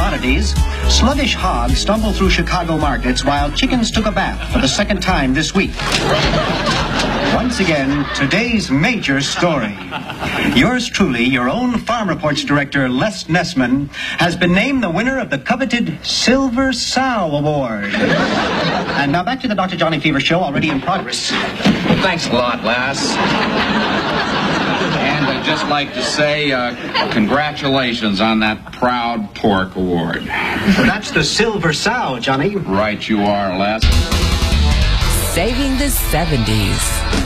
commodities, sluggish hogs stumble through Chicago markets while chickens took a bath for the second time this week. Once again, today's major story. Yours truly, your own Farm Reports director, Les Nessman, has been named the winner of the coveted Silver Sow Award. And now back to the Dr. Johnny Fever Show, already in progress. Thanks a lot, Les. And I'd just like to say congratulations on that Proud Pork Award. That's the Silver Sow, Johnny. Right you are, Les. Saving the 70s.